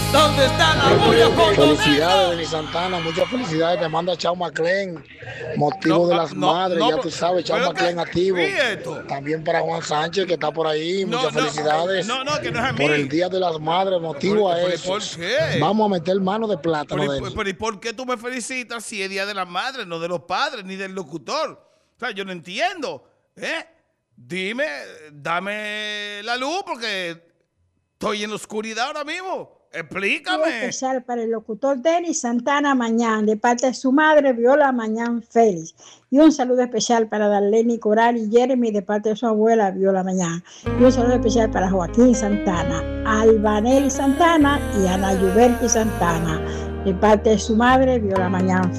¿Dónde está la bulla con Felicidades, Domingo? Denis Santana, muchas felicidades. Te manda Chao McLean, No, motivo de las no, madres, no, ya tú sabes, Chao pero McLean qué, activo. ¿y esto? También para Juan Sánchez, que está por ahí, No, muchas no, felicidades no, que no es a por el mí. Día de las Madres, motivo a ¿Pero y por esos. qué? Vamos a meter mano de plátano, Denis. ¿Y por qué tú me felicitas si es Día de la Madre, no de los padres, ni del locutor? O sea, yo no entiendo. ¿Eh? Dime, dame la luz porque estoy en la oscuridad ahora mismo. Saludo Explícame. especial para el locutor Denis Santana Mañán, de parte de su madre Viola Mañán Félix. Y un saludo especial para Darlene Coral y Jeremy, de parte de su abuela Viola Mañán. Y un saludo especial para Joaquín Santana, Albanelli Santana y Ana Yuberti Santana, de parte de su madre Viola Mañán Félix.